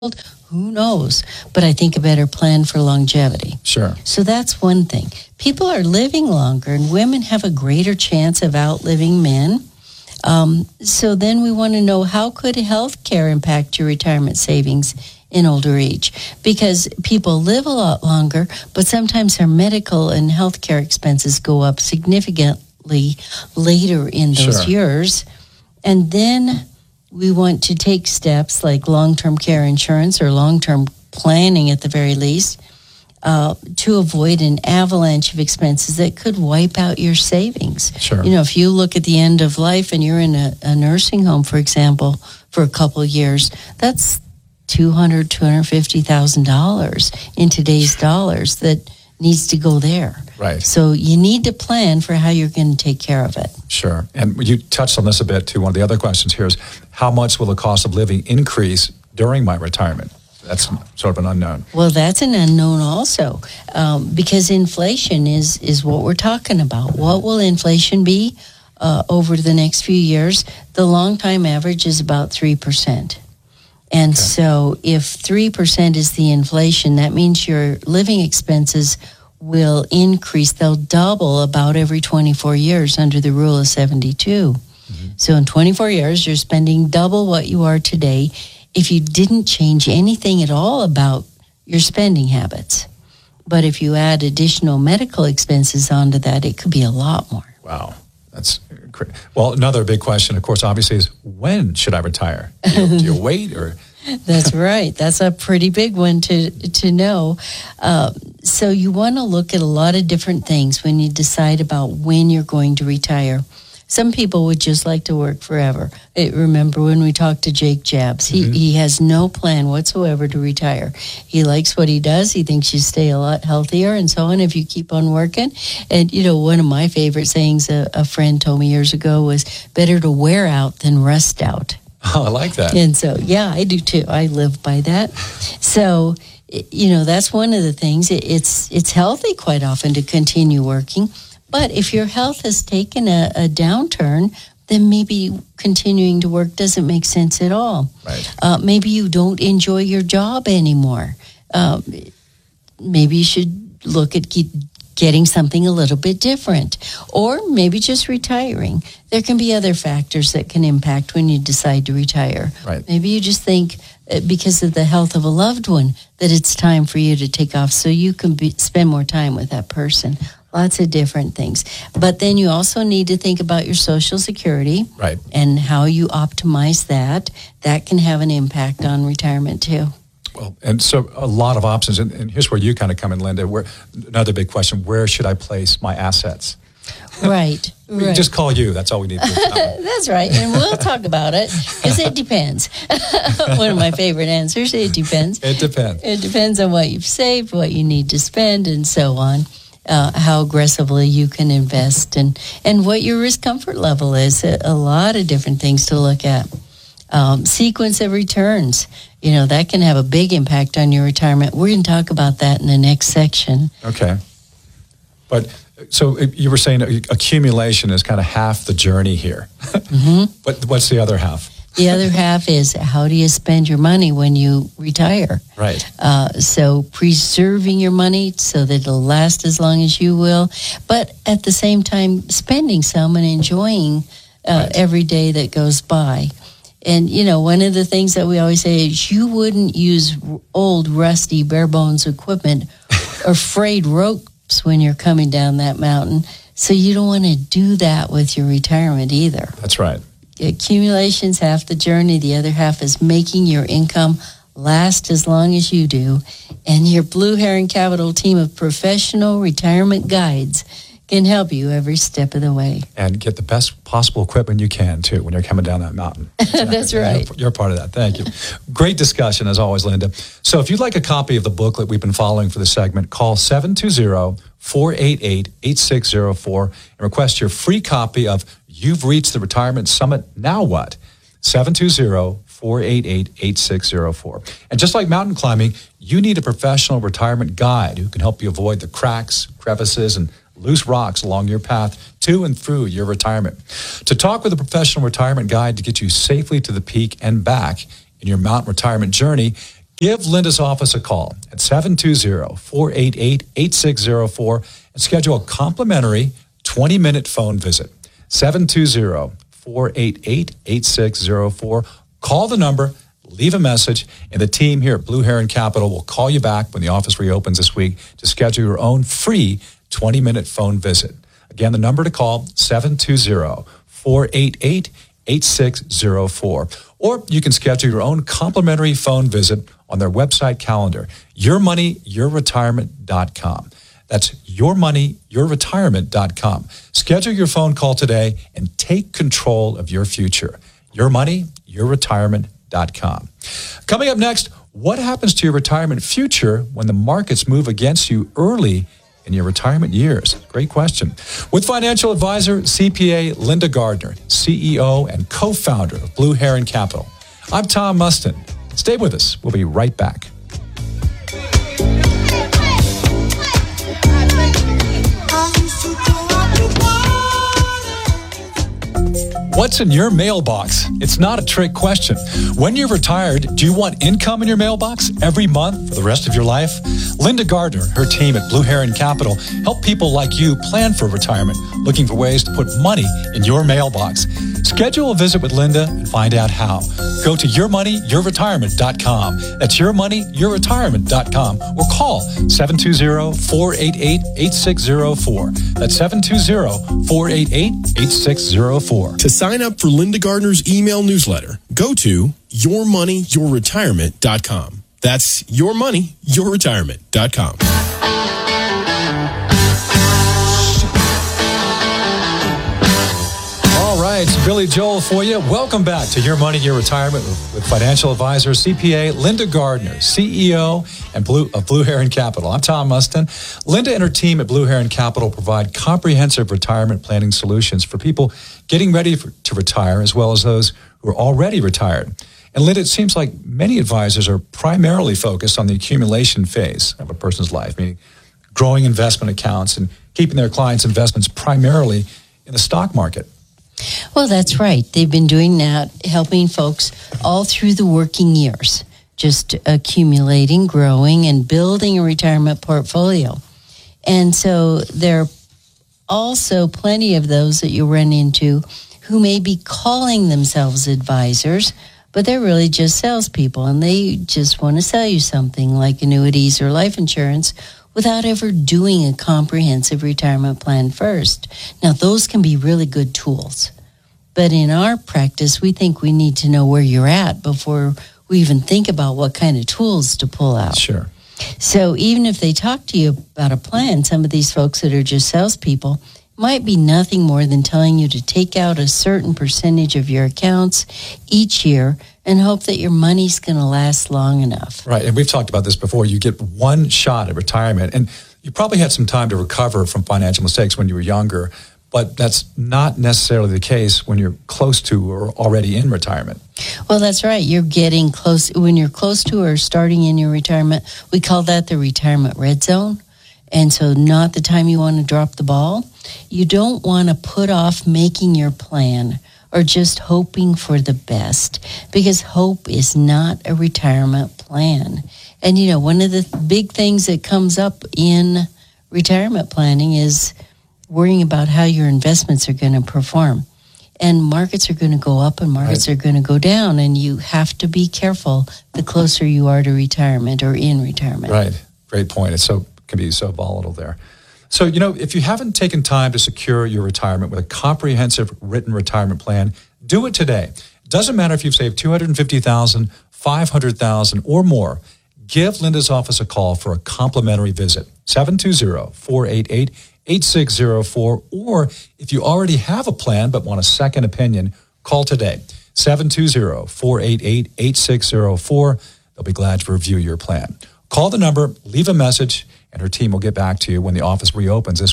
Who knows? But I think a better plan for longevity. Sure. So that's one thing. People are living longer, and women have a greater chance of outliving men. So then we want to know, how could health care impact your retirement savings in older age? Because people live a lot longer, but sometimes their medical and health care expenses go up significantly later in those years. And then we want to take steps like long-term care insurance or long-term planning at the very least to avoid an avalanche of expenses that could wipe out your savings. Sure. You know, if you look at the end of life and you're in a nursing home, for example, for a couple of years, that's $250,000 in today's dollars that needs to go there. Right. So you need to plan for how you're going to take care of it. Sure. And you touched on this a bit too. One of the other questions here is, how much will the cost of living increase during my retirement? That's sort of an unknown. Well, that's an unknown also, because inflation is what we're talking about. What will inflation be over the next few years? The long-time average is about 3%. And so if 3% is the inflation, that means your living expenses will increase. They'll double about every 24 years under the rule of 72. Mm-hmm. So in 24 years, you're spending double what you are today if you didn't change anything at all about your spending habits. But if you add additional medical expenses onto that, it could be a lot more. Wow. That's great. Well, another big question, of course, obviously, is when should I retire? Do you wait or... That's right. That's a pretty big one to know. So you want to look at a lot of different things when you decide about when you're going to retire. Some people would just like to work forever. Remember when we talked to Jake Jabs, he has no plan whatsoever to retire. He likes what he does. He thinks you stay a lot healthier and so on if you keep on working. And, you know, one of my favorite sayings a friend told me years ago was, better to wear out than rust out. Oh, I like that. And so, yeah, I do too. I live by that. So, you know, that's one of the things. It's healthy quite often to continue working. But if your health has taken a downturn, then maybe continuing to work doesn't make sense at all. Right. Maybe you don't enjoy your job anymore. Maybe you should look at getting something a little bit different, or maybe just retiring. There can be other factors that can impact when you decide to retire. Right. Maybe you just think because of the health of a loved one that it's time for you to take off so you can spend more time with that person. Lots of different things. But then you also need to think about your Social Security, right, and how you optimize that. That can have an impact on retirement too. Well, and so a lot of options. And here's where you kind of come in, Linda. Another big question, where should I place my assets? Right. We can just call you. That's all we need to do. That's right. And we'll talk about it because it depends. One of my favorite answers, it depends. It depends. It depends on what you've saved, what you need to spend, and so on. How aggressively you can invest and what your risk comfort level is. A lot of different things to look at. Sequence of returns. You know, that can have a big impact on your retirement. We're going to talk about that in the next section. Okay. But so you were saying accumulation is kind of half the journey here. Mm-hmm. But what's the other half? The other half is, how do you spend your money when you retire? Right. So preserving your money so that it'll last as long as you will, but at the same time spending some and enjoying every day that goes by. And, you know, one of the things that we always say is you wouldn't use old, rusty, bare bones equipment or frayed ropes when you're coming down that mountain. So you don't want to do that with your retirement either. That's right. Accumulation's half the journey. The other half is making your income last as long as you do. And your Blue Heron Capital team of professional retirement guides can help you every step of the way. And get the best possible equipment you can, too, when you're coming down that mountain. Exactly. That's right. You're part of that. Thank you. Great discussion, as always, Linda. So if you'd like a copy of the booklet we've been following for this segment, call 720-488-8604 and request your free copy of You've Reached the Retirement Summit, Now What? 720-488-8604. And just like mountain climbing, you need a professional retirement guide who can help you avoid the cracks, crevices, and loose rocks along your path to and through your retirement. To talk with a professional retirement guide to get you safely to the peak and back in your mountain retirement journey, Give Linda's office a call at 720-488-8604 and schedule a complimentary 20-minute phone visit. 720-488-8604. Call the number, leave a message, and the team here at Blue Heron Capital will call you back when the office reopens this week to schedule your own free 20-minute phone visit. Again, the number to call, 720-488-8604. Or you can schedule your own complimentary phone visit on their website calendar, yourmoneyyourretirement.com. That's yourmoneyyourretirement.com. Schedule your phone call today and take control of your future. Yourmoneyyourretirement.com. Coming up next, what happens to your retirement future when the markets move against you early in your retirement years? Great question. With financial advisor, CPA Linda Gardner, CEO and co-founder of Blue Heron Capital. I'm Tom Mustin. Stay with us. We'll be right back. What's in your mailbox? It's not a trick question. When you're retired, do you want income in your mailbox every month for the rest of your life? Linda Gardner and her team at Blue Heron Capital help people like you plan for retirement, looking for ways to put money in your mailbox. Schedule a visit with Linda and find out how. Go to yourmoneyyourretirement.com. That's yourmoneyyourretirement.com or call 720-488-8604. That's 720-488-8604. To sign up for Linda Gardner's email newsletter, go to yourmoneyyourretirement.com. That's yourmoneyyourretirement.com. All right, it's Billy Joel for you. Welcome back to Your Money, Your Retirement with financial advisor, CPA Linda Gardner, CEO of Blue Heron Capital. I'm Tom Mustin. Linda and her team at Blue Heron Capital provide comprehensive retirement planning solutions for people getting ready to retire, as well as those who are already retired. And Linda, it seems like many advisors are primarily focused on the accumulation phase of a person's life, meaning growing investment accounts and keeping their clients' investments primarily in the stock market. Well, that's right. They've been doing that, helping folks all through the working years, just accumulating, growing, and building a retirement portfolio. And so there are also plenty of those that you'll run into who may be calling themselves advisors, but they're really just salespeople, and they just want to sell you something like annuities or life insurance without ever doing a comprehensive retirement plan first. Now, those can be really good tools, but in our practice, we think we need to know where you're at before we even think about what kind of tools to pull out. Sure. So even if they talk to you about a plan, some of these folks that are just salespeople might be nothing more than telling you to take out a certain percentage of your accounts each year and hope that your money's going to last long enough. Right, and we've talked about this before. You get one shot at retirement, and you probably had some time to recover from financial mistakes when you were younger, but that's not necessarily the case when you're close to or already in retirement. Well, that's right. You're getting close. When you're close to or starting in your retirement, we call that the retirement red zone. And so not the time you want to drop the ball. You don't want to put off making your plan or just hoping for the best, because hope is not a retirement plan. And, you know, one of the big things that comes up in retirement planning is worrying about how your investments are going to perform. And markets are going to go up and markets are going to go down, and you have to be careful the closer you are to retirement or in retirement. Right. Great point. It can be so volatile there. So, you know, if you haven't taken time to secure your retirement with a comprehensive written retirement plan, do it today. It doesn't matter if you've saved $250,000, $500,000 or more. Give Linda's office a call for a complimentary visit, 720-488-8604. Or if you already have a plan but want a second opinion, call today, 720-488-8604. They'll be glad to review your plan. Call the number, leave a message, and her team will get back to you when the office reopens this